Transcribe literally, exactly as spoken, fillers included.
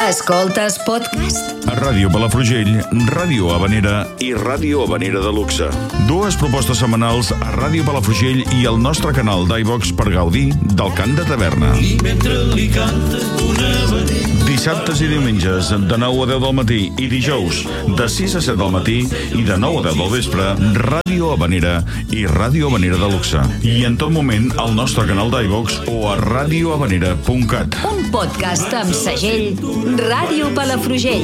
Escoltes podcast? A Ràdio Palafrugell, Ràdio Habanera i Ràdio Habanera de Luxe. Dues propostes setmanals a Ràdio Palafrugell i al nostre canal d'iVox per gaudir del cant de taverna. I mentre li canta una habanera. Dissabtes i diumenges de nou a deu del matí i dijous de sis a set del matí i de nou a deu del vespre, Ràdio Habanera i Ràdio Habanera de Luxe. I en tot moment al nostre canal d'iVox o a radiohabanera punt cat. Un podcast amb segell Ràdio Palafrugell.